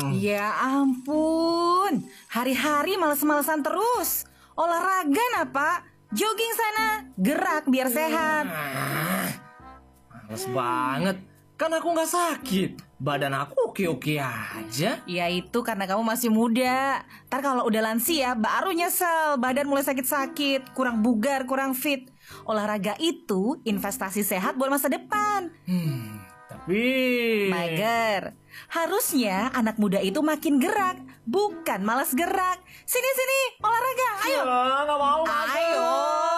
Ya ampun, hari-hari males-malesan terus. Olahraga apa? Jogging sana, gerak biar sehat. Males banget. Kan aku nggak sakit. Badan aku oke-oke aja. Ya itu karena kamu masih muda. Ntar kalau udah lansia baru nyesel. Badan mulai sakit-sakit, kurang bugar, kurang fit. Olahraga itu investasi sehat buat masa depan. Tapi... Mager. Harusnya anak muda itu makin gerak, bukan malas gerak. Sini, olahraga, ayo. Nggak mau. Ayo.